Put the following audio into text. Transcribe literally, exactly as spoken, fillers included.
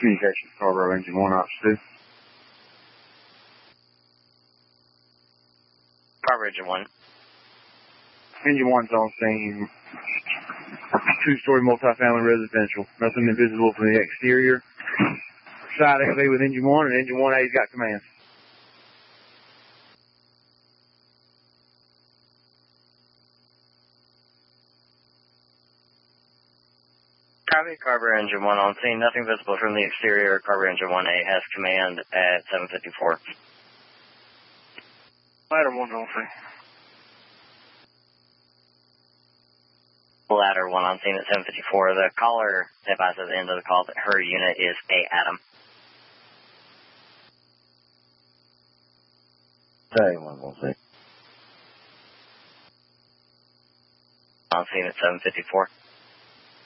Communications, Carver Engine one, Ops two. Carver Engine one. Engine one's on scene. Two-story multifamily residential. Nothing invisible from the exterior. Side L V with engine one, and engine one A's got command. Copy, Carver Engine one on scene. Nothing visible from the exterior. Carver Engine one A has command at seven fifty-four. Ladder one on scene. Ladder one on scene at seven fifty-four. The caller advised at the end of the call that her unit is A Adam. Say one on scene. On scene at seven fifty-four.